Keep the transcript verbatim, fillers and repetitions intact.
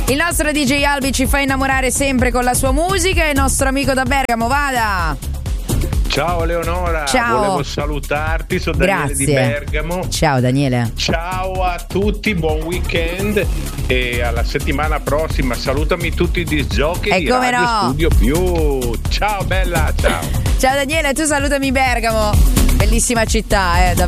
Il nostro D J Albi ci fa innamorare sempre con la sua musica e il nostro amico da Bergamo, vada! Ciao Eleonora, ciao. Volevo salutarti, sono Daniele Grazie. di Bergamo. Ciao Daniele. Ciao a tutti, buon weekend e alla settimana prossima. Salutami tutti i disc jockey e di come Radio no. Studio Più. Ciao bella, ciao. Ciao Daniele, tu salutami Bergamo. Bellissima città, eh, davvero.